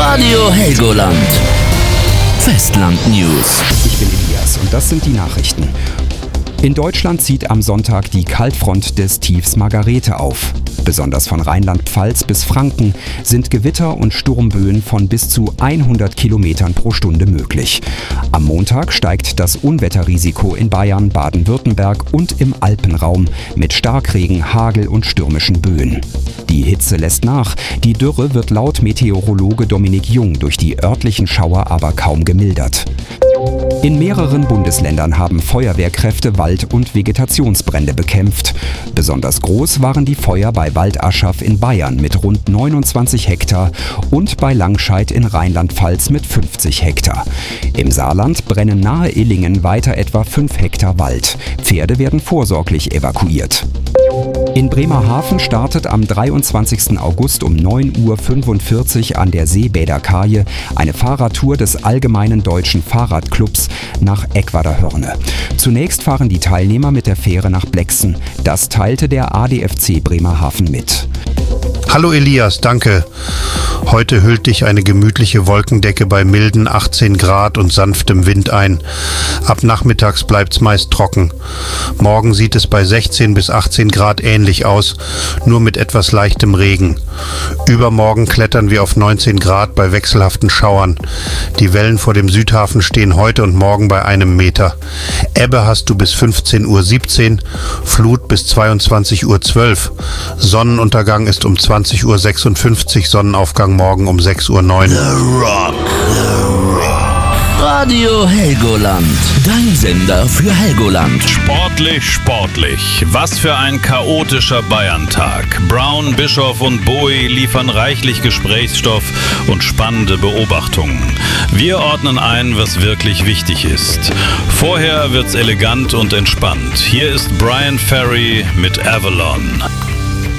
Radio Helgoland. Festland News. Ich bin Elias und das sind die Nachrichten. In Deutschland zieht am Sonntag die Kaltfront des Tiefs Margarete auf. Besonders von Rheinland-Pfalz bis Franken sind Gewitter und Sturmböen von bis zu 100 Kilometern pro Stunde möglich. Am Montag steigt das Unwetterrisiko in Bayern, Baden-Württemberg und im Alpenraum mit Starkregen, Hagel und stürmischen Böen. Die Hitze lässt nach. Die Dürre wird laut Meteorologe Dominik Jung durch die örtlichen Schauer aber kaum gemildert. In mehreren Bundesländern haben Feuerwehrkräfte Wald- und Vegetationsbrände bekämpft. Besonders groß waren die Feuer bei Waldaschaf in Bayern mit rund 29 Hektar und bei Langscheid in Rheinland-Pfalz mit 50 Hektar. Im Saarland brennen nahe Illingen weiter etwa 5 Hektar Wald. Pferde werden vorsorglich evakuiert. In Bremerhaven startet am 23. August um 9:45 Uhr an der Seebäderkaje eine Fahrradtour des Allgemeinen Deutschen Fahrradclubs nach Eckweiler-Hörne. Zunächst fahren die Teilnehmer mit der Fähre nach Blexen. Das teilte der ADFC Bremerhaven mit. Hallo Elias, danke. Heute hüllt dich eine gemütliche Wolkendecke bei milden 18 Grad und sanftem Wind ein. Ab nachmittags bleibt's meist trocken. Morgen sieht es bei 16 bis 18 Grad ähnlich aus, nur mit etwas leichtem Regen. Übermorgen klettern wir auf 19 Grad bei wechselhaften Schauern. Die Wellen vor dem Südhafen stehen heute und morgen bei 1 Meter. Ebbe hast du bis 15:17 Uhr, Flut bis 22:12 Uhr. Sonnenuntergang ist um 20:56 Uhr, Sonnenaufgang morgen um 6:09 Uhr. The Rock. Radio Helgoland. Dein Sender für Helgoland. Sportlich. Was für ein chaotischer Bayerntag. Brown, Bischof und Bowie liefern reichlich Gesprächsstoff und spannende Beobachtungen. Wir ordnen ein, was wirklich wichtig ist. Vorher wird's elegant und entspannt. Hier ist Brian Ferry mit Avalon.